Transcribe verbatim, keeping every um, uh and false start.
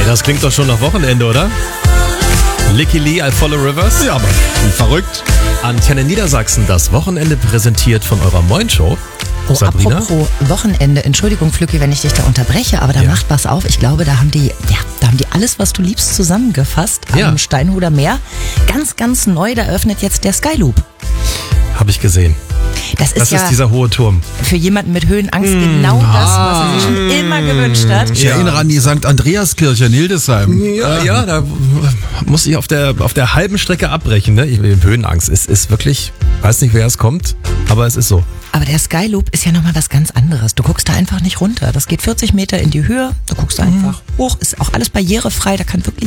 Das klingt doch schon nach Wochenende, oder? Licky Lee, I Follow Rivers. Ja, aber verrückt. Antenne Niedersachsen, das Wochenende präsentiert von eurer Moin-Show. Oh, Sabrina? apropos Wochenende, Entschuldigung, Flücki, wenn ich dich da unterbreche, aber da Ja. macht was auf. Ich glaube, da haben die, ja, da haben die alles, was du liebst, zusammengefasst Ja. am Steinhuder Meer. Ganz, ganz neu, da öffnet jetzt der Skyloop. Habe ich gesehen. Das ist Das ja ist dieser hohe Turm. für jemanden mit Höhenangst genau das, was er sich schon immer gewünscht hat. Ich Ja. erinnere an die Sankt Andreaskirche in Hildesheim. Ja, ja, da muss ich auf der, auf der halben Strecke abbrechen. Ne? Ich bin Höhenangst. Es ist wirklich, weiß nicht, wer es kommt, aber es ist so. Aber der Skyloop ist ja nochmal was ganz anderes. Du guckst da einfach nicht runter. Das geht vierzig Meter in die Höhe, du guckst da einfach hoch, ist auch alles barrierefrei, da kann wirklich